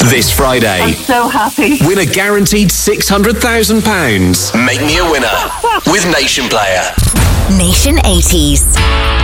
This Friday, I'm so happy. win a guaranteed £600,000. Make me a winner with Nation Player. Nation 80s.